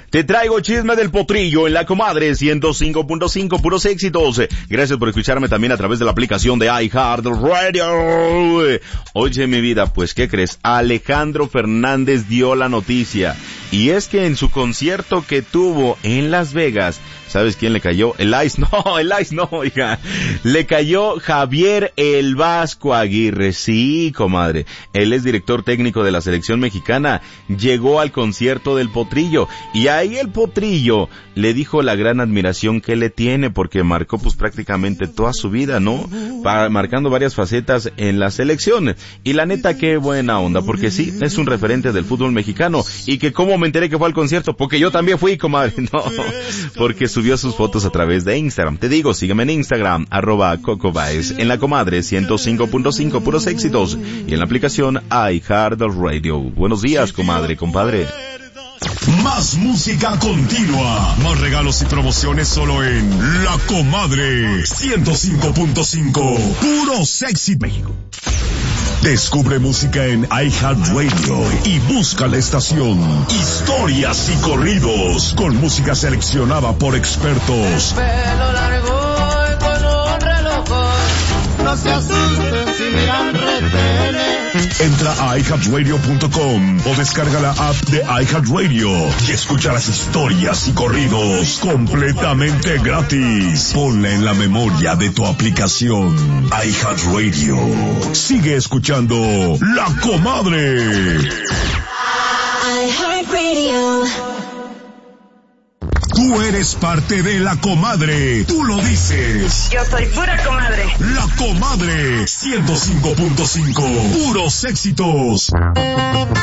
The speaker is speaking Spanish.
Te traigo chisme del potrillo en la comadre 105.5, puros éxitos. Gracias por escucharme también a través de la aplicación de iHeartRadio. Oye, mi vida, pues, ¿qué crees? Alejandro Fernández dio la noticia. Y es que en su concierto que tuvo en Las Vegas, ¿sabes quién le cayó? El Ice no, oiga. Le cayó Javier El Vasco Aguirre. Sí, comadre. Él es director técnico de la selección mexicana. Llegó al concierto del potrillo. Y ahí el potrillo le dijo la gran admiración que le tiene, porque marcó pues prácticamente toda su vida, ¿no? Marcando varias facetas en la selección. Y la neta, qué buena onda, porque sí, es un referente del fútbol mexicano. Y que cómo me enteré que fue al concierto, porque yo también fui, comadre. No, porque subió sus fotos a través de Instagram. Te digo, sígueme en Instagram, @CocoBaez, en la comadre 105.5, puros éxitos, y en la aplicación iHeartRadio. Buenos días, comadre, compadre. Más música continua, más regalos y promociones solo en La Comadre 105.5, puros éxitos, México. Descubre música en iHeartRadio y busca la estación Historias y Corridos, con música seleccionada por expertos. Pelo largo y con un reloj, no se asusten si miran retenes. Entra a iHeartRadio.com o descarga la app de iHeartRadio y escucha las historias y corridos completamente gratis. Ponla en la memoria de tu aplicación iHeartRadio. Sigue escuchando La Comadre. iHeartRadio. Tú eres parte de La Comadre. Tú lo dices. Yo soy pura comadre. La Comadre 105.5. Puros éxitos.